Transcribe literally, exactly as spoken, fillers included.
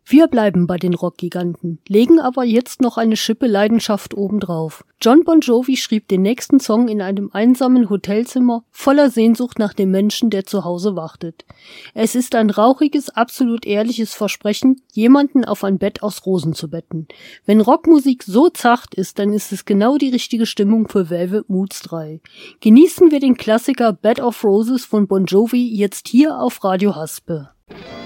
Wir bleiben bei den Rockgiganten, legen aber jetzt noch eine Schippe Leidenschaft obendrauf. Jon Bon Jovi schrieb den nächsten Song in einem einsamen Hotelzimmer voller Sehnsucht nach dem Menschen, der zu Hause wartet. Es ist ein rauchiges, absolut ehrliches Versprechen, jemanden auf ein Bett aus Rosen zu betten. Wenn Rockmusik so zacht ist, dann ist es genau die richtige Stimmung für Velvet Moods drei. Genießen wir den Klassiker Bed of Roses von Bon Jovi jetzt hier auf Radio Haspe.